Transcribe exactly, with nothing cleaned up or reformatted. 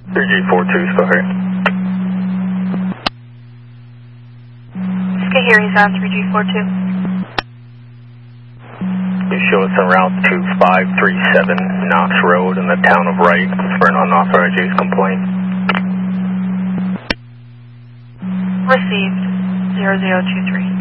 three G four two, still here. Skahiri's on three G four two. You show us en route to five three seven Knox Road in the town of Wright for an unauthorized use complaint. Received, zero zero two three.